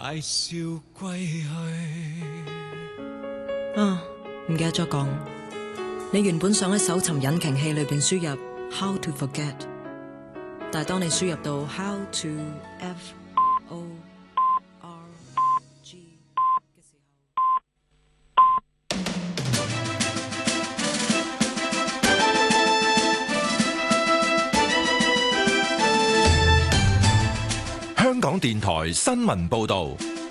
笑歸去。 唔記得咗講，你原本想喺搜尋引擎器裏邊輸入 How to Forget， 但係當你輸入到 How to FORG 嘅時候，香港電台新聞報道。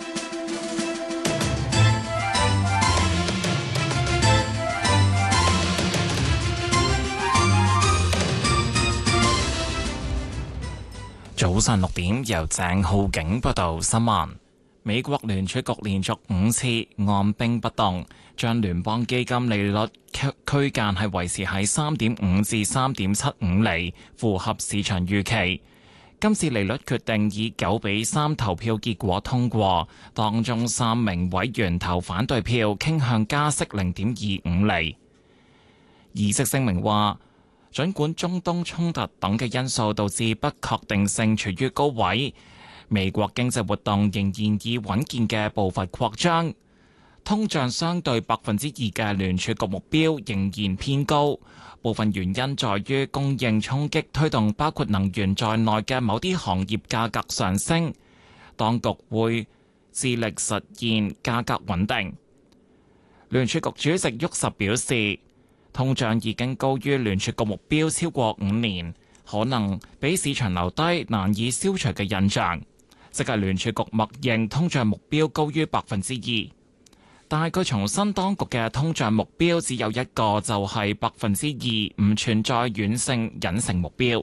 早上6點，由鄭浩景報道新聞。美國聯儲局連續5次按兵不動，將聯邦基金利率區間係維持喺3.5至3.75厘，符合市場預期。今次利率決定以9-3投票結果通過，當中3名委員投反對票，傾向加息0.25厘。議息聲明話，儘管中東衝突等嘅因素導致不確定性處於高位，美國經濟活動仍然以穩健嘅步伐擴張，通脹相對2%嘅聯儲局目標仍然偏高。部分原因在於供應衝擊推動包括能源在內嘅某啲行業價格上升，當局會致力實現價格穩定。聯儲局主席沃什表示，通脹已經高於聯儲局目標超過5年，可能俾市場留低難以消除嘅印象，即係聯儲局默認通脹目標高於2%。但係佢重申當局嘅通脹目標只有一個，就係2%，唔存在軟性隱性目標。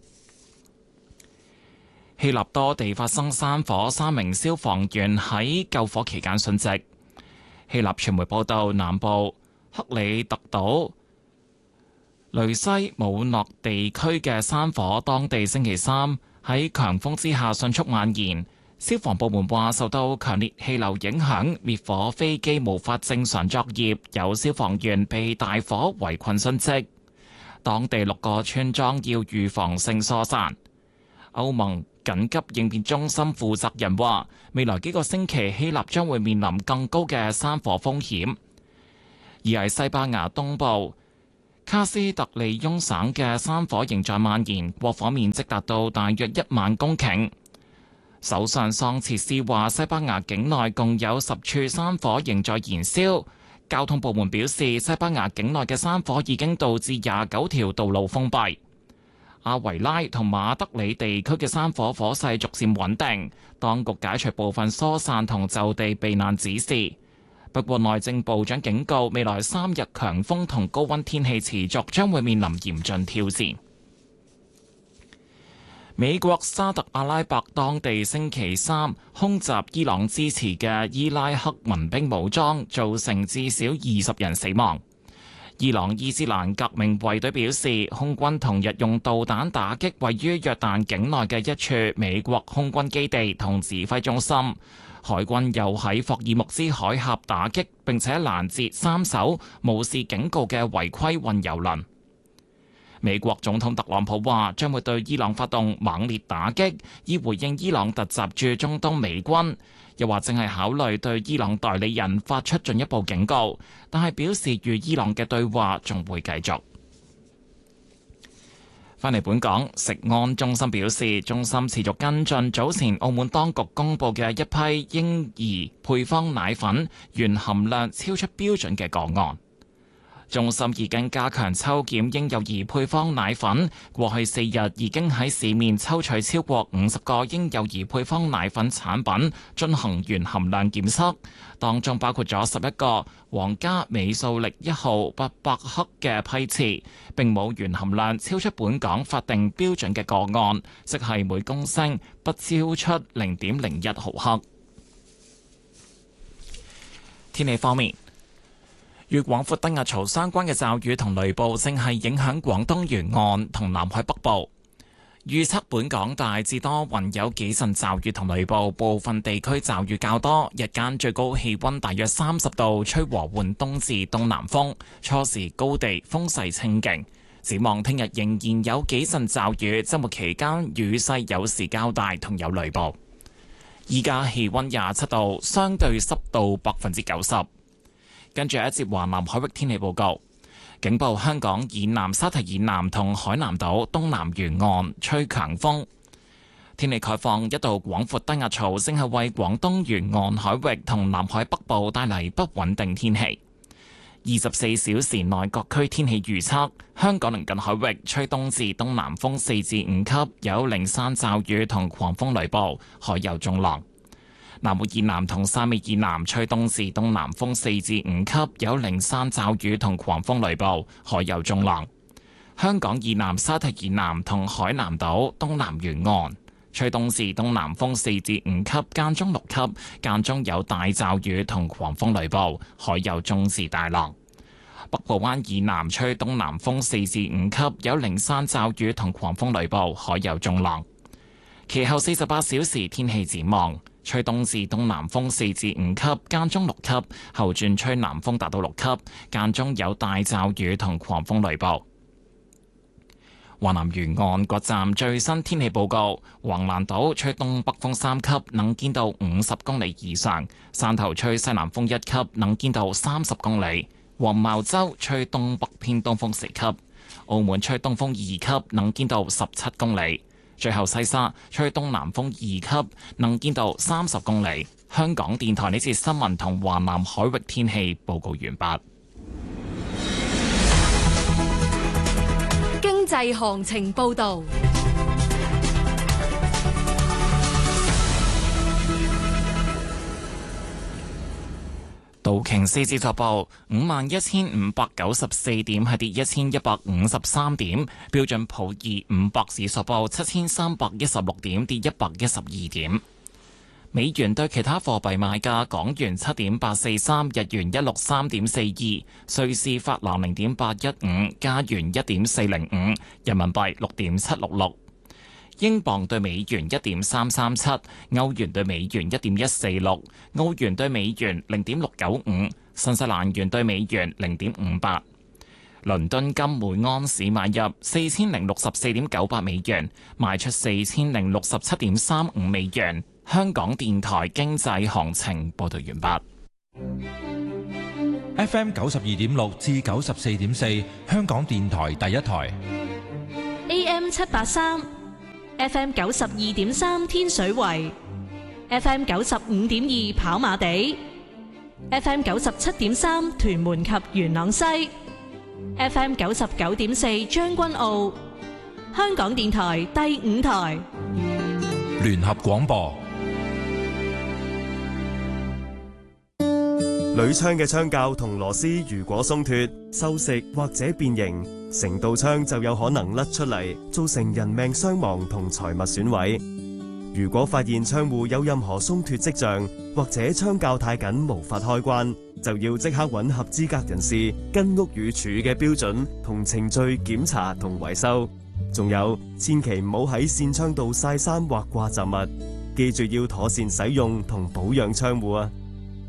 希臘多地發生山火，3名消防員喺救火期間殉職。希臘傳媒報道，南部克里特島雷西姆諾地區嘅山火，當地星期三喺強風之下迅速蔓延。消防部門話，受到強烈氣流影響，滅火飛機無法正常作業，有消防員被大火圍困殉職。當地6個村莊要預防性疏散。歐盟緊急應變中心負責人話，未來幾個星期希臘將會面臨更高嘅山火風險。而喺西班牙東部卡斯特利翁省嘅山火仍在蔓延，過火面積達到大約1萬公頃。首相桑切斯話，西班牙境內共有10處山火仍在燃燒。交通部門表示，西班牙境內嘅山火已經導致29條道路封閉。阿維拉同馬德里地區嘅山火火勢逐漸穩定，當局解除部分疏散同就地避難指示。不過內政部長警告，未來3日強風同高溫天氣持續，將會面臨嚴峻挑戰。美國沙特阿拉伯當地星期三空襲伊朗支持嘅伊拉克民兵武裝，造成至少20人死亡。伊朗伊斯蘭革命衛隊表示，空軍同日用導彈打擊位於約旦境內嘅一處美國空軍基地同指揮中心。海軍又喺霍爾木茲海峽打擊並且攔截3艘無視警告嘅違規運油輪。美國總統特朗普話將會對伊朗發動猛烈打擊，以回應伊朗突襲駐中東美軍。又話正係考慮對伊朗代理人發出進一步警告，但係表示與伊朗嘅對話仲會繼續。返嚟本港，食安中心表示，中心持續跟進早前澳門當局公布嘅一批嬰兒配方奶粉原含量超出標準嘅個案。中心已經加強抽檢嬰幼兒配方奶粉，過去4日已經喺市面抽取超過50個嬰幼兒配方奶粉產品進行原含量檢測，當中包括咗11個皇家美素力1號伯伯克嘅批次，並冇原含量超出本港法定標準嘅個案，即係每公升不超出0.01毫克。天氣方面，與廣闊低壓槽相關嘅驟雨同雷暴正係影響廣東沿岸同南海北部。預測本港大致多雲，有幾陣驟雨同雷暴，部分地區驟雨較多。日間最高氣溫大約30度，吹和緩東至東南風，初時高地風勢清勁。展望聽日仍然有幾陣驟雨，週末期間雨勢有時較大，同有雷暴。 依家氣溫27度，相對濕度90%。跟住一節華南海域天氣報告，警報香港以南、沙堤以南同海南島東南沿岸吹強風。天氣概況，一道廣闊低壓槽正係為廣東沿岸海域同南海北部帶嚟不穩定天氣。24小時內各區天氣預測：香港鄰近海域吹東至東南風4至5級，有零散驟雨同狂風雷暴，海有中浪。南澳以南同汕尾以南吹東至東南風4至5級，有零散驟雨同狂風雷暴，海有中浪。香港以南、沙堤以南同海南島東南沿岸吹東至東南風4至5級，間中6級，間中有大驟雨同狂風雷暴，海有中至大浪。北部灣以南吹東南風4至5級，有零散驟雨同狂風雷暴，海有中浪。其後48小時天氣展望，吹東至東南風4至5級，間中6級，後轉吹南風達到6級，間中有大驟雨同狂風雷暴。華南沿岸各站最新天氣報告：橫瀾島吹東北風3級，能見度50公里以上；汕頭吹西南風1級，能見度30公里；黃茅洲吹東北偏東風4級；澳門吹東風2級，能見度17公里；最後西沙吹東南風2級，能見度30公里。香港電台呢節新聞同華南海域天氣報告完畢。 經濟行情報道。 道瓊斯指數報51,594點，係跌1153點；標準普爾500指數報7316點，跌112點。美元對其他貨幣賣價：港元7.843，日元163.42，瑞士法郎0.815，加元1.405，人民幣6.766，英鎊對美元1.337，歐元對美元1.146，澳元對美元0.695，新西蘭元對美元0.58。倫敦金每盎司買入4064.98美元，賣出4067.35美元。香港電台經濟行情報道完畢。 FM 92.6至94.4，香港電台第一台。 AM 783 FM 92.3天水圍 FM 95.2跑馬地 FM 97.3屯門及元朗西 FM 99.4將軍澳。香港電台第五台聯合廣播。 鋁窗嘅窗鉸同螺絲如果鬆脫、鏽蝕或者變形，成道窗就有可能甩出嚟，造成人命傷亡同財物損毀。如果發現窗戶有任何鬆脫跡象，或者窗鉸太緊無法開關，就要即刻揾合資格人士跟屋宇署嘅標準同程序檢查同維修。仲有，千祈唔好喺扇窗度曬衫或掛雜物，記住要妥善使用同保養窗戶啊！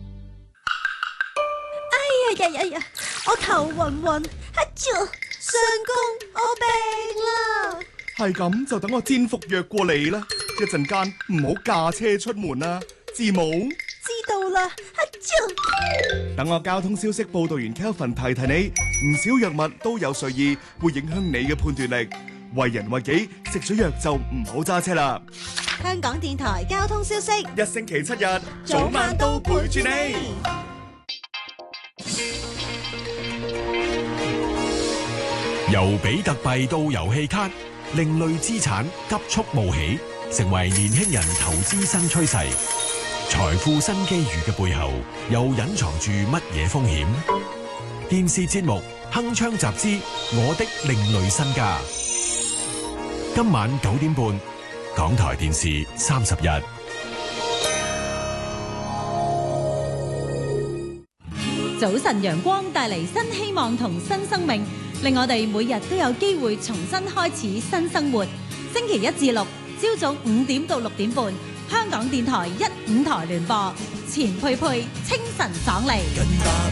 哎呀！我頭暈暈，相公，我病啦！ 係咁就等我煎服藥過嚟啦，一陣間唔好駕車出門啊，知冇？ 知道啦， 等我交通消息報道員 Kelvin 提提你，唔少藥物都有睡意，會影響你嘅判斷力。為人為己，食咗藥就唔好揸車啦。 香港電台交通消息， 一星期7日，早晚都陪住你。 由比特幣到遊戲卡，另類資產急速冒起，成為年輕人投資新趨勢。財富新機遇嘅背後，又隱藏住乜嘢風險？電視節目《鏗鏘集資：我的另類身家》，今晚9點半，港台電視30日。 早晨陽光帶嚟新希望同新生命，令我哋每日都有機會重新開始新生活。星期1至6，朝早5點到6點半，香港電台1、5台聯播，錢佩佩清晨爽利。